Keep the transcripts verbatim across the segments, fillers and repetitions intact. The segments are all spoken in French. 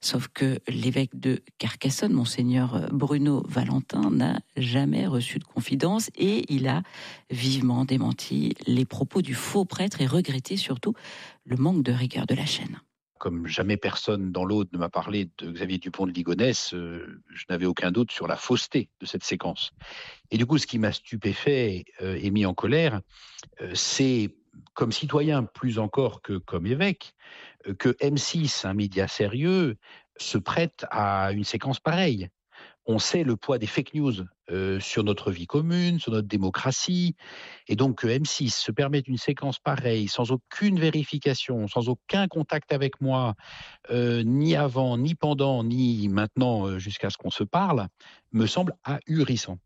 Sauf que l'évêque de Carcassonne, monseigneur Bruno Valentin, n'a jamais reçu de confidence et il a vivement démenti les propos du faux prêtre et regretté surtout le manque de rigueur de la chaîne. Comme jamais personne dans l'Aude ne m'a parlé de Xavier Dupont de Ligonnès, euh, je n'avais aucun doute sur la fausseté de cette séquence. Et du coup, ce qui m'a stupéfait euh, et mis en colère, euh, c'est, comme citoyen plus encore que comme évêque, euh, que M six, un média sérieux, se prête à une séquence pareille. On sait le poids des fake news euh, sur notre vie commune, sur notre démocratie. Et donc, que M six se permette une séquence pareille, sans aucune vérification, sans aucun contact avec moi, euh, ni avant, ni pendant, ni maintenant, euh, jusqu'à ce qu'on se parle, me semble ahurissant.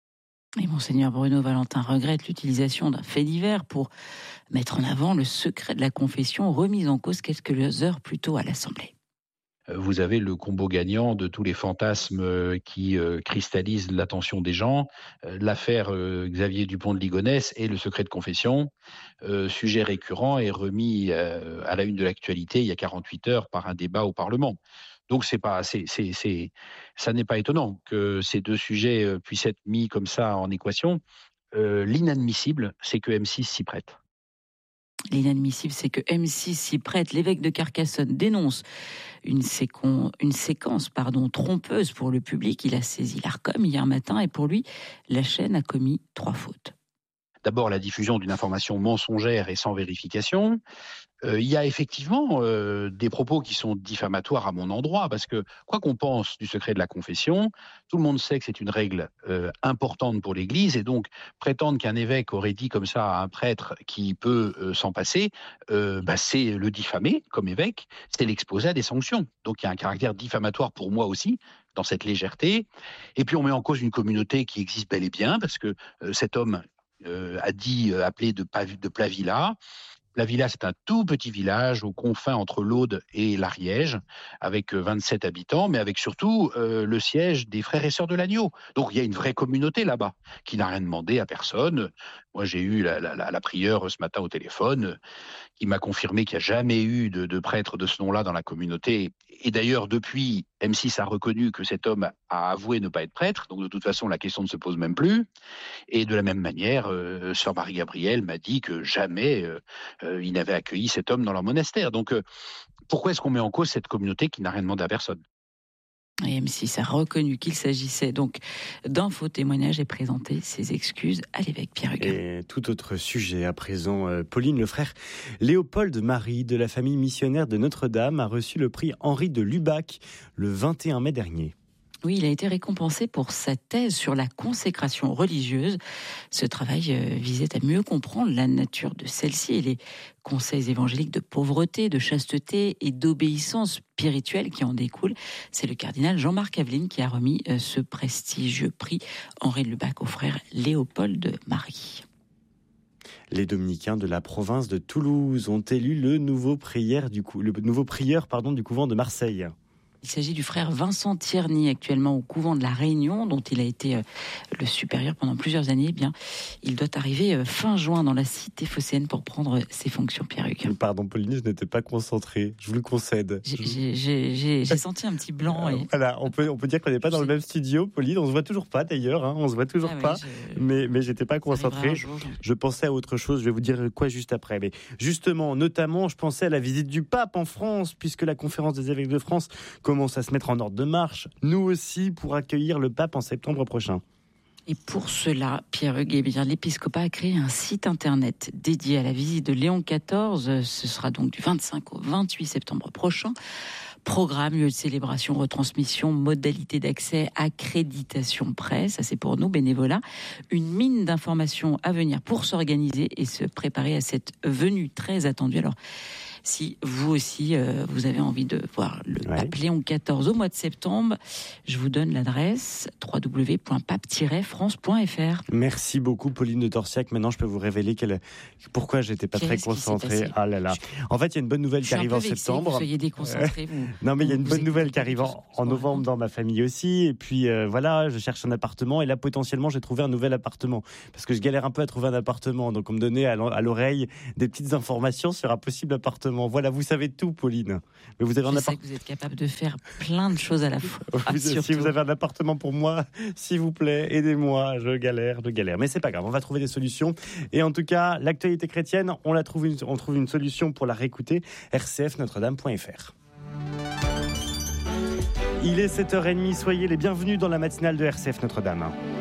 Et monseigneur Bruno Valentin regrette l'utilisation d'un fait divers pour mettre en avant le secret de la confession remise en cause quelques heures plus tôt à l'Assemblée. Vous avez le combo gagnant de tous les fantasmes qui euh, cristallisent l'attention des gens, euh, l'affaire euh, Xavier Dupont de Ligonnès et le secret de confession, euh, sujet récurrent et remis euh, à la une de l'actualité il y a quarante-huit heures par un débat au Parlement. Donc c'est pas, c'est, c'est, c'est, ça n'est pas étonnant que ces deux sujets euh, puissent être mis comme ça en équation. Euh, l'inadmissible, c'est que M six s'y prête. L'inadmissible, c'est que M six s'y prête. L'évêque de Carcassonne dénonce une, séquence, une séquence pardon, trompeuse pour le public. Il a saisi l'Arcom hier matin et pour lui, la chaîne a commis trois fautes. D'abord, la diffusion d'une information mensongère et sans vérification. Euh, il y a effectivement euh, des propos qui sont diffamatoires à mon endroit, parce que quoi qu'on pense du secret de la confession, tout le monde sait que c'est une règle euh, importante pour l'Église, et donc prétendre qu'un évêque aurait dit comme ça à un prêtre qui peut euh, s'en passer, euh, bah, c'est le diffamer comme évêque, c'est l'exposer à des sanctions. Donc il y a un caractère diffamatoire pour moi aussi, dans cette légèreté. Et puis on met en cause une communauté qui existe bel et bien, parce que euh, cet homme euh, a dit, euh, appelé de, de Plavilla. Plavilla, c'est un tout petit village aux confins entre l'Aude et l'Ariège, avec vingt-sept habitants, mais avec surtout euh, le siège des Frères et Sœurs de l'Agneau. Donc il y a une vraie communauté là-bas, qui n'a rien demandé à personne. Moi, j'ai eu la, la, la prieure ce matin au téléphone, qui m'a confirmé qu'il n'y a jamais eu de, de prêtre de ce nom-là dans la communauté. Et d'ailleurs, depuis, M six a reconnu que cet homme a avoué ne pas être prêtre, donc de toute façon, la question ne se pose même plus. Et de la même manière, euh, sœur Marie-Gabrielle m'a dit que jamais euh, euh, il n'avait accueilli cet homme dans leur monastère. Donc, euh, pourquoi est-ce qu'on met en cause cette communauté qui n'a rien demandé à personne ? Et M six a reconnu qu'il s'agissait donc d'un faux témoignage et présenté ses excuses à l'évêque Pierre Huguin. Et tout autre sujet à présent, Pauline, le frère Léopold Marie de la famille missionnaire de Notre-Dame a reçu le prix Henri de Lubac le vingt et un mai dernier. Oui, il a été récompensé pour sa thèse sur la consécration religieuse. Ce travail visait à mieux comprendre la nature de celle-ci et les conseils évangéliques de pauvreté, de chasteté et d'obéissance spirituelle qui en découlent. C'est le cardinal Jean-Marc Aveline qui a remis ce prestigieux prix Henri de Lubac au frère Léopold Marie. Les dominicains de la province de Toulouse ont élu le nouveau prieur du, cou- le nouveau prieur, pardon, du couvent de Marseille. Il s'agit du frère Vincent Tierney, actuellement au couvent de la Réunion, dont il a été le supérieur pendant plusieurs années. Eh bien, il doit arriver fin juin dans la cité phocéenne pour prendre ses fonctions, Pierre Hugues. Pardon, Pauline, je n'étais pas concentré. Je vous le concède. J'ai, j'ai, j'ai, j'ai, j'ai senti un petit blanc. Et... Voilà, on peut, on peut dire qu'on n'est pas dans le même studio, Pauline. On se voit toujours pas, d'ailleurs. Hein, on se voit toujours ah, pas. Oui, je... Mais, mais j'étais pas concentré. Jour, je... je pensais à autre chose. Je vais vous dire quoi juste après. Mais justement, notamment, je pensais à la visite du pape en France, puisque la conférence des évêques de France commence à se mettre en ordre de marche, nous aussi, pour accueillir le pape en septembre prochain. Et pour cela, Pierre Hugues, eh bien, l'épiscopat a créé un site internet dédié à la visite de Léon quatorze. Ce sera donc du vingt-cinq au vingt-huit septembre prochain. Programme, lieu de célébration, retransmission, modalité d'accès, accréditation presse, ça c'est pour nous, bénévolat. Une mine d'informations à venir pour s'organiser et se préparer à cette venue très attendue. Alors, si vous aussi, euh, vous avez envie de voir le ouais. pape Léon quatorze au mois de septembre, je vous donne l'adresse w w w point pape tiret france point f r. Merci beaucoup, Pauline de Torsiac. Maintenant, je peux vous révéler quelle... pourquoi j'étais pas Qu'est-ce très concentré. Ah là là. Je... En fait, il y a une bonne nouvelle qui arrive en septembre. Vous soyez déconcentré. Vous... non, mais il y a une vous bonne nouvelle qui arrive en, en novembre dans ma famille aussi. Et puis euh, voilà, je cherche un appartement et là, potentiellement, j'ai trouvé un nouvel appartement parce que je galère un peu à trouver un appartement. Donc, on me donnait à l'oreille des petites informations sur un possible appartement. appartement. Voilà, vous savez tout, Pauline. Mais vous avez je un sais appart... que vous êtes capable de faire plein de choses à la fois. vous, si vous avez un appartement pour moi, s'il vous plaît, aidez-moi. Je galère, je galère. Mais c'est pas grave, on va trouver des solutions. Et en tout cas, l'actualité chrétienne, on, la trouve, une, on trouve une solution pour la réécouter. r c f notre dame point f r. Il est sept heures trente, soyez les bienvenus dans la matinale de R C F Notre-Dame.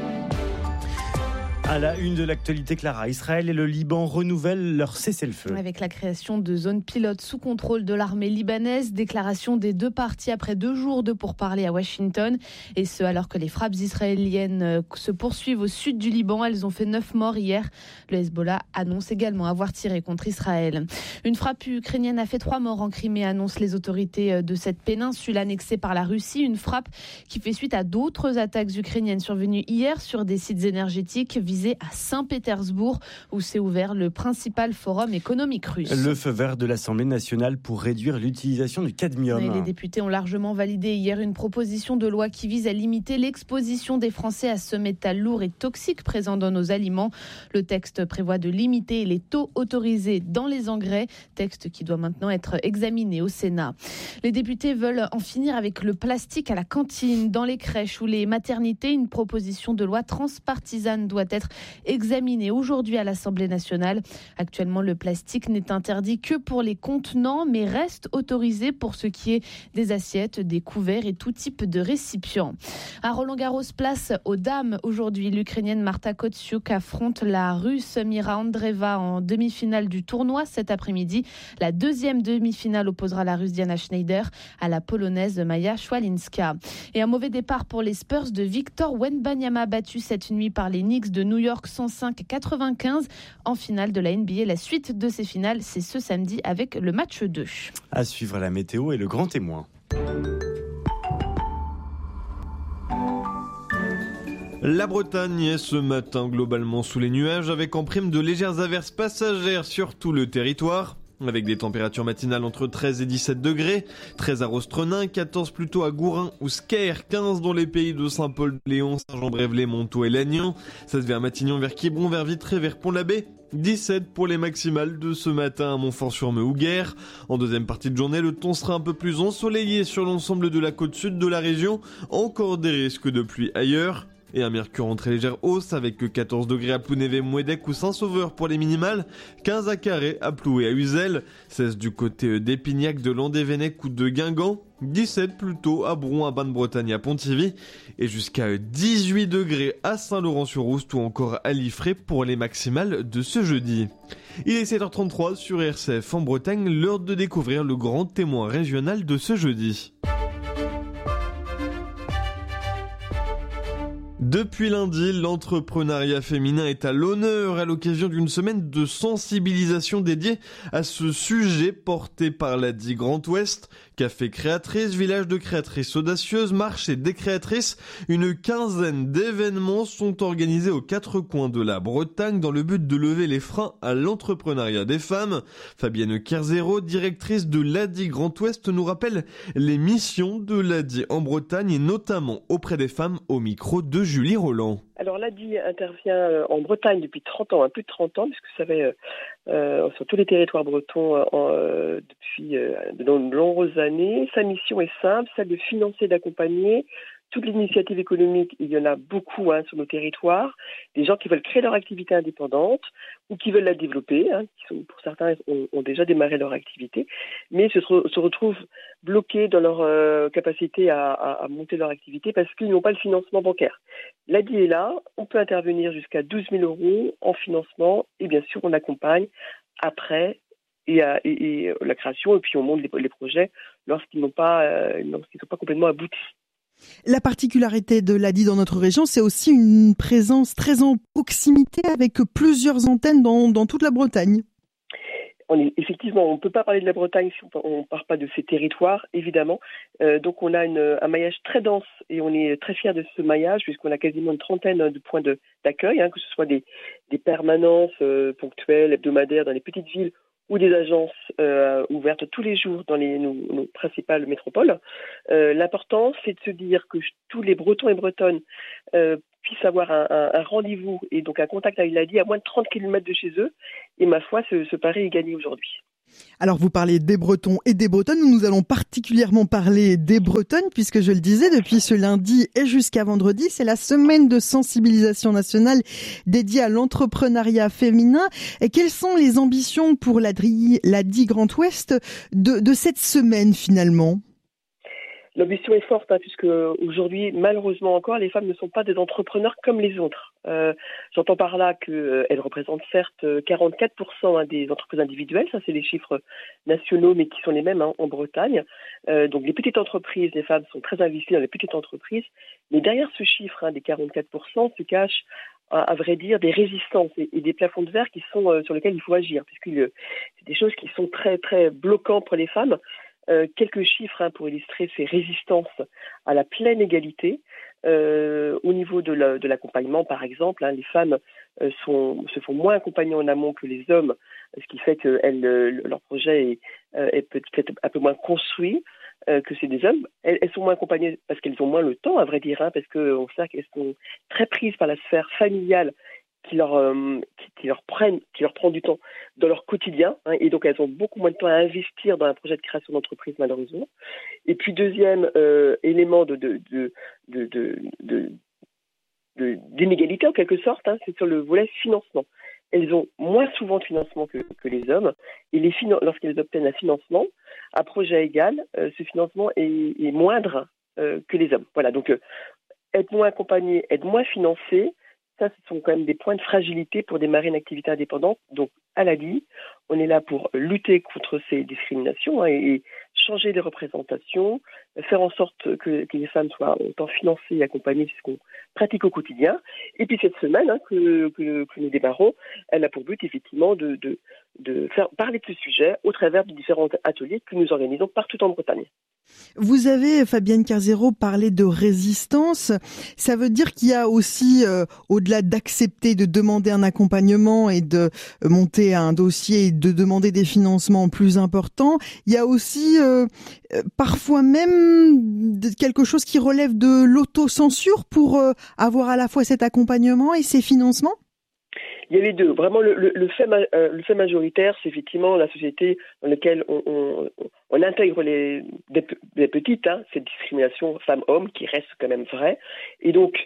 À la une de l'actualité, Clara, Israël et le Liban renouvellent leur cessez-le-feu. Avec la création de zones pilotes sous contrôle de l'armée libanaise, déclaration des deux parties après deux jours de pourparlers à Washington. Et ce, alors que les frappes israéliennes se poursuivent au sud du Liban. Elles ont fait neuf morts hier. Le Hezbollah annonce également avoir tiré contre Israël. Une frappe ukrainienne a fait trois morts en Crimée, annoncent les autorités de cette péninsule annexée par la Russie. Une frappe qui fait suite à d'autres attaques ukrainiennes survenues hier sur des sites énergétiques à Saint-Pétersbourg, où s'est ouvert le principal forum économique russe. Le feu vert de l'Assemblée nationale pour réduire l'utilisation du cadmium. Et les députés ont largement validé hier une proposition de loi qui vise à limiter l'exposition des Français à ce métal lourd et toxique présent dans nos aliments. Le texte prévoit de limiter les taux autorisés dans les engrais, texte qui doit maintenant être examiné au Sénat. Les députés veulent en finir avec le plastique à la cantine, dans les crèches ou les maternités. Une proposition de loi transpartisane doit être examiné aujourd'hui à l'Assemblée nationale. Actuellement, le plastique n'est interdit que pour les contenants, mais reste autorisé pour ce qui est des assiettes, des couverts et tout type de récipients. À Roland-Garros, place aux dames. Aujourd'hui, l'Ukrainienne Marta Kostyuk affronte la Russe Mira Andreeva en demi-finale du tournoi cet après-midi. La deuxième demi-finale opposera la Russe Diana Schneider à la Polonaise Maja Szwalinska. Et un mauvais départ pour les Spurs de Victor Wembanyama, battu cette nuit par les Knicks de New York cent cinq à quatre-vingt-quinze en finale de la N B A. La suite de ces finales, c'est ce samedi avec le match deux. À suivre la météo et le grand témoin. La Bretagne est ce matin globalement sous les nuages avec en prime de légères averses passagères sur tout le territoire. Avec des températures matinales entre treize et dix-sept degrés, treize à Rostrenin, quatorze plutôt à Gourin ou Scaër, quinze dans les pays de Saint-Paul-de-Léon, Saint-Jean-Brévelay, Montaut et Lannion, seize vers Matignon, vers Quiberon, vers Vitré, vers Pont-l'Abbé, dix-sept pour les maximales de ce matin à Montfort-sur-Meu ou Guer. En deuxième partie de journée, le temps sera un peu plus ensoleillé sur l'ensemble de la côte sud de la région, encore des risques de pluie ailleurs. Et un mercure en très légère hausse avec quatorze degrés à Plounévez, Mouédec ou Saint-Sauveur pour les minimales, quinze à Carré, à Plou et à Uzel, seize du côté d'Épignac, de Landévennec ou de Guingamp, dix-sept plutôt à Bron, à Basse-Bretagne, à Pontivy, et jusqu'à dix-huit degrés à Saint-Laurent-sur-Oust ou encore à Liffré pour les maximales de ce jeudi. Il est sept heures trente-trois sur R C F en Bretagne, l'heure de découvrir le grand témoin régional de ce jeudi. Depuis lundi, l'entrepreneuriat féminin est à l'honneur à l'occasion d'une semaine de sensibilisation dédiée à ce sujet porté par l'A D I Grand Ouest. Café créatrice, village de créatrices audacieuses, marché des créatrices, une quinzaine d'événements sont organisés aux quatre coins de la Bretagne dans le but de lever les freins à l'entrepreneuriat des femmes. Fabienne Kerzero, directrice de l'A D I Grand Ouest, nous rappelle les missions de l'A D I en Bretagne et notamment auprès des femmes au micro de Julie Roland. Alors l'A D I intervient en Bretagne depuis trente ans, hein, plus de trente ans, puisque ça fait euh, sur tous les territoires bretons euh, depuis euh, de nombreuses années. Sa mission est simple, celle de financer, d'accompagner toutes les initiatives économiques. Il y en a beaucoup hein, sur nos territoires, des gens qui veulent créer leur activité indépendante ou qui veulent la développer, hein, qui sont, pour certains ont, ont déjà démarré leur activité, mais se, se retrouvent bloqués dans leur euh, capacité à, à, à monter leur activité parce qu'ils n'ont pas le financement bancaire. L'A D I est là, on peut intervenir jusqu'à douze mille euros en financement et bien sûr on accompagne après et, à, et, et la création et puis on monte les, les projets lorsqu'ils n'ont pas, euh, lorsqu'ils sont pas complètement aboutis. La particularité de l'A D I dans notre région, c'est aussi une présence très en proximité avec plusieurs antennes dans, dans toute la Bretagne. On est, effectivement, on ne peut pas parler de la Bretagne si on ne part pas de ces territoires, évidemment. Euh, donc on a une, un maillage très dense et on est très fiers de ce maillage puisqu'on a quasiment une trentaine de points de, d'accueil, hein, que ce soit des, des permanences euh, ponctuelles, hebdomadaires dans les petites villes ou des agences euh, ouvertes tous les jours dans les, nos, nos principales métropoles. Euh, l'important, c'est de se dire que tous les Bretons et Bretonnes euh, puissent avoir un, un, un rendez-vous et donc un contact avec l'A D I à moins de trente kilomètres de chez eux. Et ma foi, ce, ce pari est gagné aujourd'hui. Alors vous parlez des Bretons et des Bretonnes, nous allons particulièrement parler des Bretonnes puisque je le disais, depuis ce lundi et jusqu'à vendredi, c'est la semaine de sensibilisation nationale dédiée à l'entrepreneuriat féminin. Et quelles sont les ambitions pour l'A D I, l'A D I Grand Ouest de, de cette semaine finalement ? L'ambition est forte, hein, puisque aujourd'hui, malheureusement encore, les femmes ne sont pas des entrepreneurs comme les autres. Euh, j'entends par là qu'elles euh, représentent certes quarante-quatre pour cent hein, des entreprises individuelles, ça c'est les chiffres nationaux, mais qui sont les mêmes hein, en Bretagne. Euh, donc les petites entreprises, les femmes sont très investies dans les petites entreprises, mais derrière ce chiffre hein, des quarante-quatre pour cent se cachent à, à vrai dire des résistances et, et des plafonds de verre qui sont euh, sur lesquels il faut agir, puisque euh, c'est des choses qui sont très très bloquantes pour les femmes. Euh, quelques chiffres hein, pour illustrer ces résistances à la pleine égalité. Euh, au niveau de, la, de l'accompagnement, par exemple, hein, les femmes euh, sont, se font moins accompagner en amont que les hommes, ce qui fait que elles, euh, leur projet est, euh, est peut-être un peu moins construit euh, que c'est des hommes. Elles, elles sont moins accompagnées parce qu'elles ont moins le temps, à vrai dire, hein, parce qu'on sait qu'elles sont très prises par la sphère familiale qui leur euh, qui, qui leur prennent qui leur prend du temps dans leur quotidien hein, et donc elles ont beaucoup moins de temps à investir dans un projet de création d'entreprise malheureusement. Et puis deuxième euh, élément de de de de, de, de, de d'inégalité en quelque sorte, hein, c'est sur le volet financement. Elles ont moins souvent de financement que, que les hommes et les finan- lorsqu'elles obtiennent un financement à projet égal, euh, ce financement est, est moindre euh, que les hommes. Voilà, donc euh, être moins accompagné, être moins financé. Ça, ce sont quand même des points de fragilité pour démarrer une activité indépendante. Donc, à l'A D I, on est là pour lutter contre ces discriminations hein, et changer les représentations, faire en sorte que, que les femmes soient autant financées et accompagnées, c'est ce qu'on pratique au quotidien. Et puis cette semaine hein, que, que, que nous démarrons, elle a pour but effectivement de, de, de faire parler de ce sujet au travers de différents ateliers que nous organisons partout en Bretagne. Vous avez, Fabienne Carzero, parlé de résistance. Ça veut dire qu'il y a aussi, euh, au-delà d'accepter de demander un accompagnement et de monter un dossier et de demander des financements plus importants, il y a aussi euh, parfois même quelque chose qui relève de l'autocensure pour euh, avoir à la fois cet accompagnement et ces financements ? Il y a les deux. Vraiment, le, le, le, fait, euh, le fait majoritaire, c'est effectivement la société dans laquelle on, on, on intègre les, des, des petites, hein, cette discrimination femmes-hommes qui reste quand même vraie. Et donc,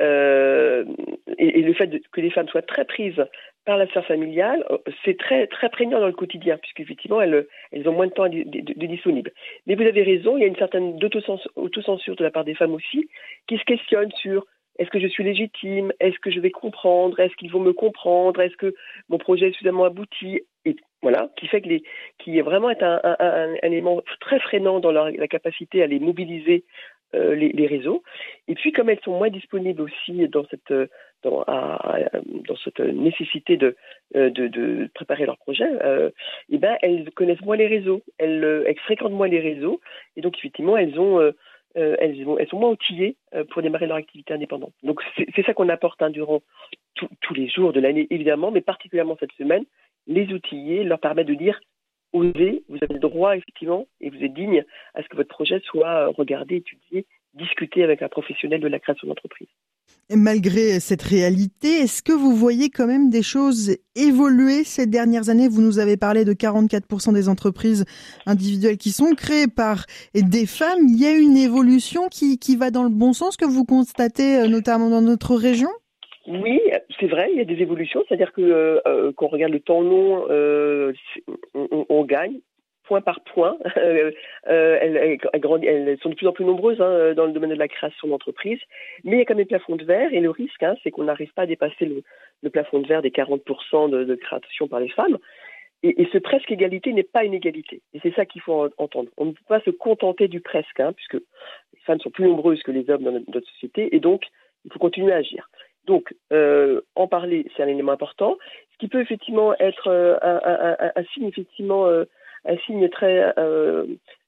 euh, et, et le fait de, que les femmes soient très prises par la sphère familiale, c'est très très prégnant dans le quotidien, puisqu'effectivement, elles, elles ont moins de temps de, de, de disponible. Mais vous avez raison, il y a une certaine autocensure de la part des femmes aussi, qui se questionnent sur est-ce que je suis légitime? Est-ce que je vais comprendre? Est-ce qu'ils vont me comprendre? Est-ce que mon projet est suffisamment abouti? Et voilà, qui fait que les, qui vraiment est un, un, un, un élément très freinant dans leur, la capacité à les mobiliser euh, les, les réseaux. Et puis, comme elles sont moins disponibles aussi dans cette, dans, à, dans cette nécessité de, de, de préparer leur projet, euh, et ben elles connaissent moins les réseaux, elles, elles fréquentent moins les réseaux, et donc effectivement, elles ont euh, Euh, elles, vont, elles sont moins outillées euh, pour démarrer leur activité indépendante. Donc c'est, c'est ça qu'on apporte hein, durant tout, tous les jours de l'année, évidemment, mais particulièrement cette semaine, les outiller, leur permettre de dire osez, vous avez le droit effectivement, et vous êtes digne à ce que votre projet soit regardé, étudié, discuté avec un professionnel de la création d'entreprise. Et malgré cette réalité, est-ce que vous voyez quand même des choses évoluer ces dernières années? Vous nous avez parlé de quarante-quatre pour cent des entreprises individuelles qui sont créées par des femmes. Il y a une évolution qui, qui va dans le bon sens que vous constatez notamment dans notre région? Oui, c'est vrai, il y a des évolutions. C'est-à-dire que euh, quand on regarde le temps long, euh, on, on gagne. Point par point, euh, elles, elles, elles, elles sont de plus en plus nombreuses hein, dans le domaine de la création d'entreprise, mais il y a quand même des plafonds de verre, et le risque, hein, c'est qu'on n'arrive pas à dépasser le, le plafond de verre des quarante pour cent de, de création par les femmes, et, et ce presque égalité n'est pas une égalité, et c'est ça qu'il faut entendre. On ne peut pas se contenter du presque, hein, puisque les femmes sont plus nombreuses que les hommes dans notre, notre société, et donc il faut continuer à agir. Donc, euh, en parler, c'est un élément important, ce qui peut effectivement être euh, un, un, un, un signe effectivement... Euh, un signe très euh,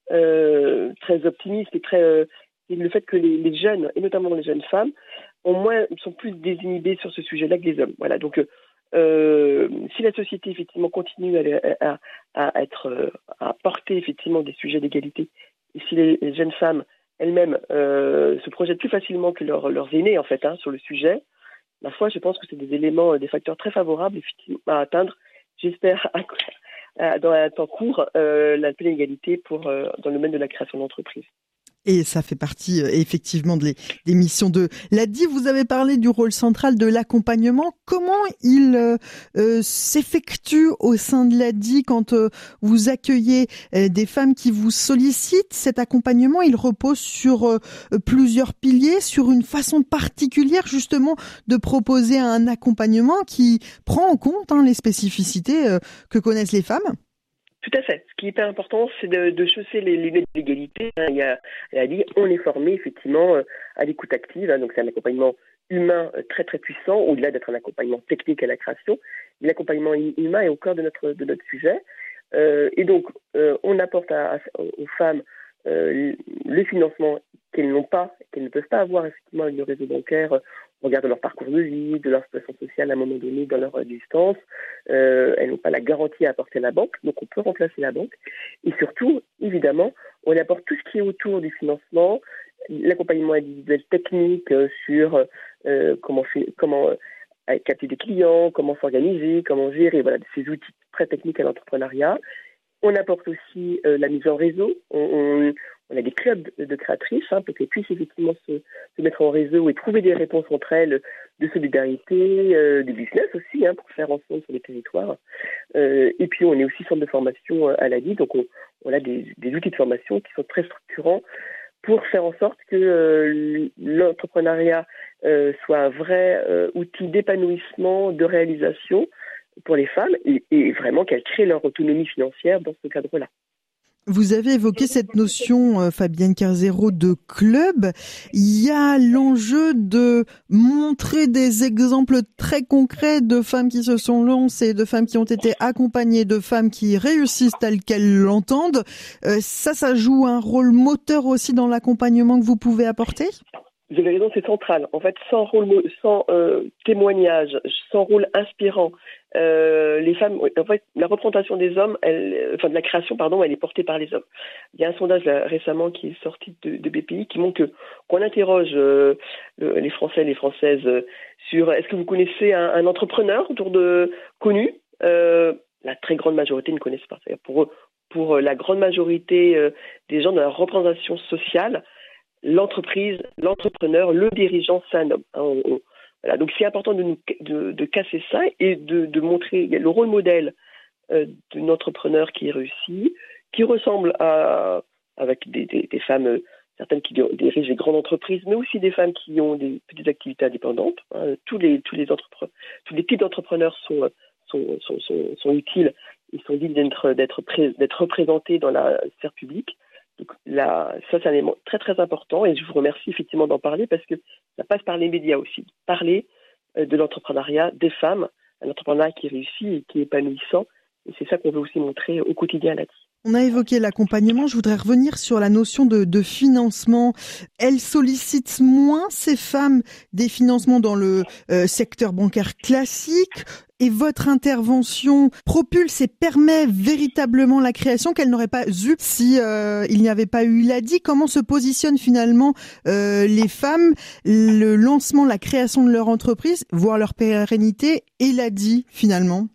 euh, très optimiste et très euh, et le fait que les, les jeunes et notamment les jeunes femmes ont moins sont plus désinhibées sur ce sujet-là que les hommes. Voilà, donc euh, si la société effectivement continue à, à, à être à porter effectivement des sujets d'égalité, et si les, les jeunes femmes elles-mêmes euh, se projettent plus facilement que leurs, leurs aînés en fait hein, sur le sujet, ma foi, je pense que c'est des éléments, des facteurs très favorables effectivement à atteindre, j'espère, à dans un temps court euh, la pleine égalité pour, euh, dans le domaine de la création d'entreprise. Et ça fait partie euh, effectivement de les, des missions de l'A D I. Vous avez parlé du rôle central de l'accompagnement. Comment il euh, euh, s'effectue au sein de l'A D I quand euh, vous accueillez euh, des femmes qui vous sollicitent? Cet accompagnement, il repose sur euh, plusieurs piliers, sur une façon particulière justement de proposer un accompagnement qui prend en compte hein, les spécificités euh, que connaissent les femmes. Tout à fait. Ce qui est hyper important, c'est de, de chausser les lunettes d'égalité. Il y a, il y a dit, on est formé effectivement à l'écoute active. Donc c'est un accompagnement humain très très puissant, au-delà d'être un accompagnement technique à la création. L'accompagnement humain est au cœur de notre de notre sujet. Euh, et donc euh, on apporte à, à, aux femmes euh, le financement qu'elles n'ont pas, qu'elles ne peuvent pas avoir effectivement avec le réseau bancaire. On regarde leur parcours de vie, de leur situation sociale à un moment donné dans leur distance. Euh, elles n'ont pas la garantie à apporter à la banque, donc on peut remplacer la banque. Et surtout, évidemment, on apporte tout ce qui est autour du financement, l'accompagnement individuel technique euh, sur euh, comment, fait, comment euh, capter des clients, comment s'organiser, comment gérer, voilà, ces outils très techniques à l'entrepreneuriat. On apporte aussi euh, la mise en réseau. On, on, on a des clubs de, de créatrices hein, pour qu'elles puissent effectivement se, se mettre en réseau et trouver des réponses entre elles de solidarité, euh, de business aussi, hein, pour faire ensemble sur les territoires. Euh, et puis on est aussi centre de formation à l'A D I, donc on, on a des, des outils de formation qui sont très structurants pour faire en sorte que euh, l'entrepreneuriat euh, soit un vrai euh, outil d'épanouissement, de réalisation pour les femmes et, et vraiment qu'elles créent leur autonomie financière dans ce cadre-là. Vous avez évoqué cette notion, euh, Fabienne Carzero, de club. Il y a l'enjeu de montrer des exemples très concrets de femmes qui se sont lancées, de femmes qui ont été accompagnées, de femmes qui réussissent telles qu'elles l'entendent. Euh, ça, ça joue un rôle moteur aussi dans l'accompagnement que vous pouvez apporter ? Vous avez raison, c'est central. En fait, sans rôle, sans euh, témoignage, sans rôle inspirant, euh, les femmes, en fait, la représentation des hommes, elle, enfin de la création, pardon, elle est portée par les hommes. Il y a un sondage là, récemment qui est sorti de, de B P I qui montre que qu'on interroge euh, les Français, les Françaises euh, sur est-ce que vous connaissez un, un entrepreneur autour de connu. Euh, la très grande majorité ne connaissent pas. C'est-à-dire pour pour la grande majorité euh, des gens dans la représentation sociale. L'entreprise, l'entrepreneur, le dirigeant, c'est un homme. Hein, on, on, voilà. Donc c'est important de, nous, de, de casser ça et de, de montrer le rôle modèle euh, d'un entrepreneur qui réussit, qui ressemble à, avec des, des, des femmes, euh, certaines qui dirigent des grandes entreprises, mais aussi des femmes qui ont des petites activités indépendantes. Hein. Tous les tous les entrepreneurs, tous les types d'entrepreneurs sont sont, sont, sont, sont utiles. Ils sont dignes d'être d'être pré, d'être représentés dans la sphère publique. Donc là, ça, c'est un élément très, très important et je vous remercie effectivement d'en parler parce que ça passe par les médias aussi. Parler de l'entrepreneuriat des femmes, un entrepreneuriat qui réussit et qui est épanouissant. Et c'est ça qu'on veut aussi montrer au quotidien à l'A D I. On a évoqué l'accompagnement. Je voudrais revenir sur la notion de, de financement. Elle sollicite moins, ces femmes, des financements dans le euh, secteur bancaire classique. Et votre intervention propulse et permet véritablement la création qu'elle n'aurait pas eu si euh, il n'y avait pas eu l'A D I. Comment se positionnent finalement euh, les femmes, le lancement, la création de leur entreprise, voire leur pérennité et l'A D I finalement?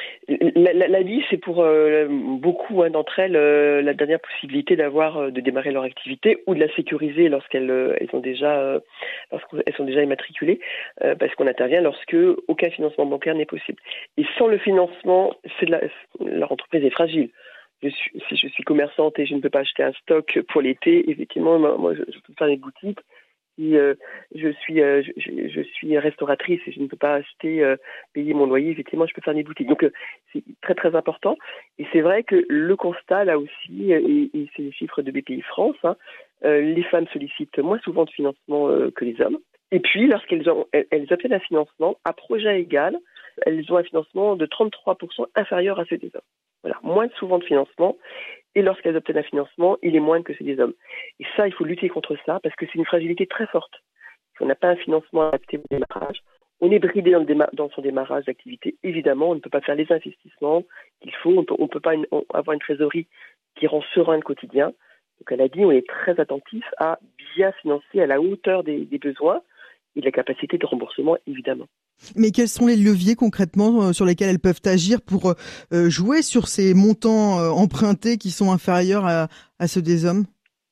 La, la, la vie, c'est pour euh, beaucoup hein, d'entre elles euh, la dernière possibilité d'avoir euh, de démarrer leur activité ou de la sécuriser lorsqu'elles euh, elles ont déjà euh, lorsqu'elles sont déjà immatriculées, euh, parce qu'on intervient lorsque aucun financement bancaire n'est possible. Et sans le financement, c'est de la, leur entreprise est fragile. Je suis, si je suis commerçante et je ne peux pas acheter un stock pour l'été, effectivement, moi, je, je peux faire des boutiques. Si euh, je suis euh, je, je suis restauratrice et je ne peux pas acheter euh, payer mon loyer, effectivement je peux faire des boutiques. Donc euh, c'est très très important et c'est vrai que le constat là aussi et, et c'est les chiffres de B P I France, hein, euh, les femmes sollicitent moins souvent de financement euh, que les hommes. Et puis lorsqu'elles ont elles, elles obtiennent un financement à projet égal, elles ont un financement de trente-trois pour cent inférieur à celui des hommes. Voilà, moins souvent de financement. Et lorsqu'elles obtiennent un financement, il est moindre que celui des hommes. Et ça, il faut lutter contre ça parce que c'est une fragilité très forte. Si on n'a pas un financement adapté au démarrage, on est bridé dans, le déma- dans son démarrage d'activité. Évidemment, on ne peut pas faire les investissements qu'il faut. On peut, ne peut pas une, on, avoir une trésorerie qui rend serein le quotidien. Donc, elle a dit, on est très attentif à bien financer à la hauteur des, des besoins et de la capacité de remboursement, évidemment. Mais quels sont les leviers concrètement sur lesquels elles peuvent agir pour euh, jouer sur ces montants euh, empruntés qui sont inférieurs à, à ceux des hommes?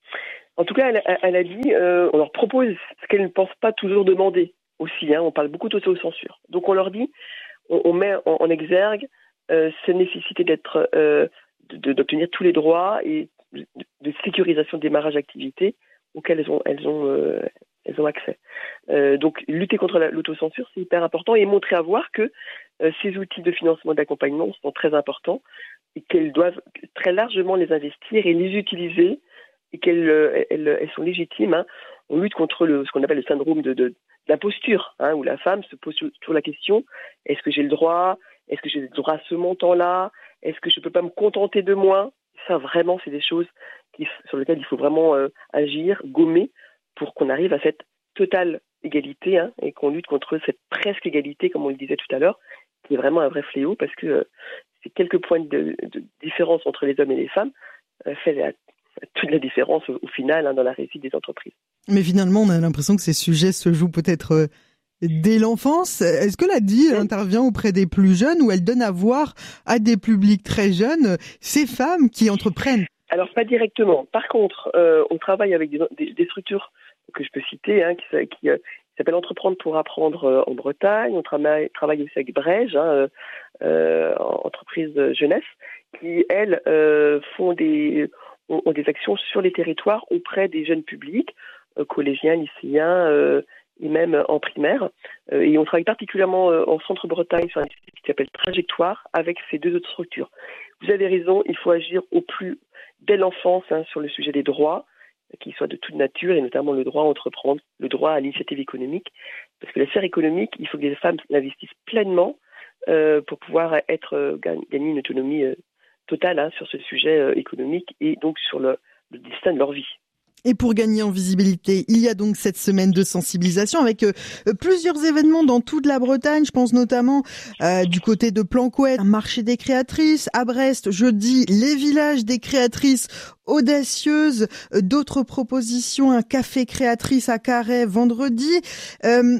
En tout cas, elle, elle a dit, euh, on leur propose ce qu'elles ne pensent pas toujours demander aussi. Hein, on parle beaucoup d'autocensure. Donc on leur dit, on, on met en, en exergue euh, cette nécessité d'être, euh, de, d'obtenir tous les droits et de, de sécurisation de démarrage d'activité auxquels elles ont, elles ont, euh, elles ont accès. Euh, donc lutter contre la, l'autocensure, c'est hyper important et montrer à voir que euh, ces outils de financement et d'accompagnement sont très importants et qu'elles doivent très largement les investir et les utiliser et qu'elles euh, elles, elles sont légitimes. Hein. On lutte contre le, ce qu'on appelle le syndrome de, de, d'imposture, hein, où la femme se pose toujours la question, est-ce que j'ai le droit, est-ce que j'ai le droit à ce montant-là, est-ce que je ne peux pas me contenter de moins? Ça, vraiment, c'est des choses qui, sur lesquelles il faut vraiment euh, agir, gommer, pour qu'on arrive à cette totale égalité, hein, et qu'on lutte contre cette presque égalité, comme on le disait tout à l'heure, qui est vraiment un vrai fléau, parce que euh, c'est quelques points de, de différence entre les hommes et les femmes euh, fait la, toute la différence au, au final, hein, dans la réussite des entreprises. Mais finalement, on a l'impression que ces sujets se jouent peut-être euh, dès l'enfance. Est-ce que l'A D I oui. intervient auprès des plus jeunes ou elle donne à voir à des publics très jeunes ces femmes qui entreprennent? Alors, pas directement. Par contre, euh, on travaille avec des, des, des structures que je peux citer, hein, qui, qui, euh, qui s'appellent Entreprendre pour apprendre euh, en Bretagne. On travaille, travaille aussi avec Brège, hein, euh, entreprise jeunesse, qui, elles, euh, font des, ont, ont des actions sur les territoires auprès des jeunes publics, euh, collégiens, lycéens, euh, et même en primaire. Euh, et on travaille particulièrement euh, en Centre-Bretagne sur un site qui s'appelle Trajectoire avec ces deux autres structures. Vous avez raison, il faut agir au plus dès l'enfance, hein, sur le sujet des droits, qui soient de toute nature, et notamment le droit à entreprendre, le droit à l'initiative économique. Parce que la sphère économique, il faut que les femmes l'investissent pleinement euh, pour pouvoir être euh, gagner une autonomie euh, totale, hein, sur ce sujet euh, économique et donc sur le, le destin de leur vie. Et pour gagner en visibilité, il y a donc cette semaine de sensibilisation avec euh, plusieurs événements dans toute la Bretagne. Je pense notamment euh, du côté de Planquette, un marché des créatrices. À Brest, jeudi, les villages des créatrices audacieuses. Euh, d'autres propositions, un café créatrice à Carhaix vendredi. Euh,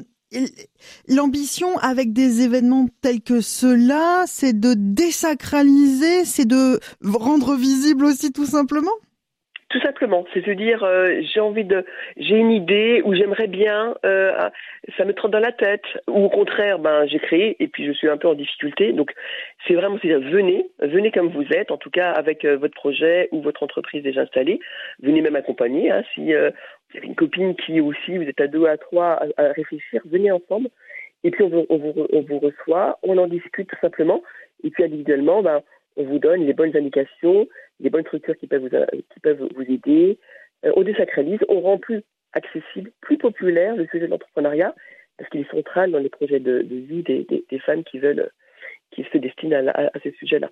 L'ambition avec des événements tels que ceux-là, c'est de désacraliser, c'est de rendre visible aussi tout simplement? Tout simplement, c'est se dire euh, j'ai envie de, j'ai une idée ou j'aimerais bien, euh, ça me trotte dans la tête, ou au contraire, ben j'ai créé et puis je suis un peu en difficulté. Donc c'est vraiment, c'est dire venez, venez comme vous êtes, en tout cas avec euh, votre projet ou votre entreprise déjà installée. Venez même accompagner, hein, si euh, vous avez une copine qui aussi, vous êtes à deux, à trois à, à réfléchir, venez ensemble. Et puis on vous, on vous, on vous reçoit, on en discute tout simplement. Et puis individuellement, ben on vous donne les bonnes indications, des bonnes structures qui peuvent vous, qui peuvent vous aider. Euh, on désacralise, on rend plus accessible, plus populaire le sujet de l'entrepreneuriat, parce qu'il est central dans les projets de, de vie des, des, des femmes qui veulent, qui se destinent à, à, à ces sujets-là.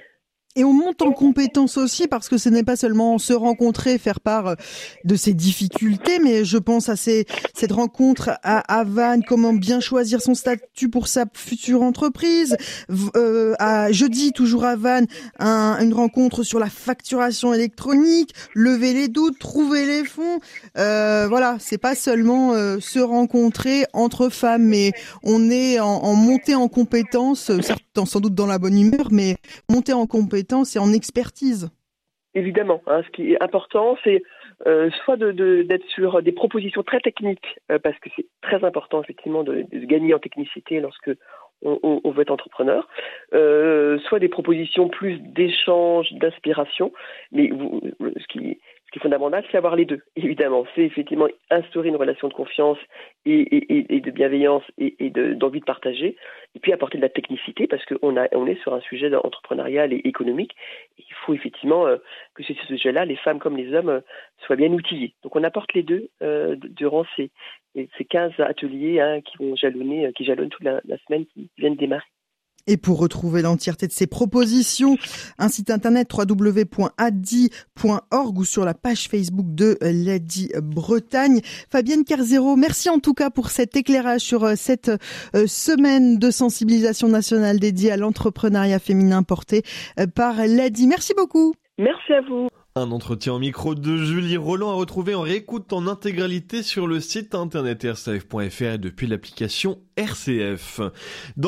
Et on monte en compétences aussi parce que ce n'est pas seulement se rencontrer, faire part de ses difficultés, mais je pense à ces, cette rencontre à, à Vannes, comment bien choisir son statut pour sa future entreprise. Euh, à jeudi, toujours à Vannes, un, une rencontre sur la facturation électronique, lever les doutes, trouver les fonds. Euh, voilà, c'est pas seulement euh, se rencontrer entre femmes, mais on est en, en montée en compétences, certes sans doute dans la bonne humeur, mais monter en compétences et en expertise. Évidemment, hein, ce qui est important, c'est euh, soit de, de, d'être sur des propositions très techniques, euh, parce que c'est très important effectivement de, de gagner en technicité lorsque on, on, on veut être entrepreneur, euh, soit des propositions plus d'échange, d'inspiration, mais vous, ce qui Ce qui est fondamental, c'est avoir les deux, évidemment. C'est effectivement instaurer une relation de confiance et, et, et de bienveillance et, et de, d'envie de partager, et puis apporter de la technicité, parce qu'on a, on est sur un sujet entrepreneurial et économique. Et il faut effectivement euh, que sur ce sujet-là, les femmes comme les hommes euh, soient bien outillés. Donc on apporte les deux euh, durant ces, ces quinze ateliers, hein, qui vont jalonner, qui jalonnent toute la, la semaine qui vient de démarrer. Et pour retrouver l'entièreté de ces propositions, un site internet w w w point a d i point org ou sur la page Facebook de l'A D I Bretagne. Fabienne Kerzero, merci en tout cas pour cet éclairage sur cette semaine de sensibilisation nationale dédiée à l'entrepreneuriat féminin portée par l'A D I. Merci beaucoup. Merci à vous. Un entretien au micro de Julie Roland à retrouver en réécoute en intégralité sur le site internet r c f point f r et depuis l'application R C F. Dans